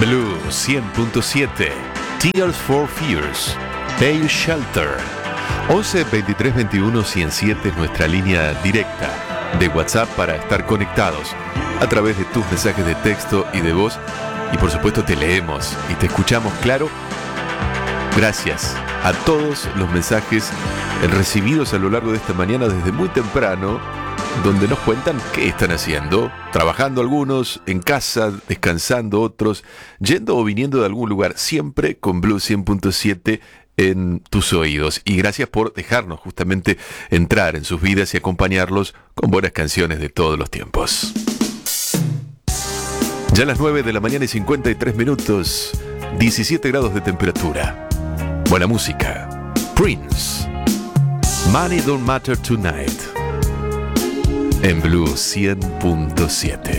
Blue 100.7, Tears for Fears, Pale Shelter. 11 23 21 107 es nuestra línea directa de WhatsApp para estar conectados a través de tus mensajes de texto y de voz. Y por supuesto te leemos y te escuchamos claro. Gracias a todos los mensajes recibidos a lo largo de esta mañana desde muy temprano, donde nos cuentan qué están haciendo, trabajando algunos, en casa, descansando otros, yendo o viniendo de algún lugar, siempre con Blue 100.7 en tus oídos. Y gracias por dejarnos justamente entrar en sus vidas y acompañarlos con buenas canciones de todos los tiempos. Ya a las 9 de la mañana y 53 minutos, 17 grados de temperatura. Buena música. Prince, Money Don't Matter Tonight, en Blue 100.7.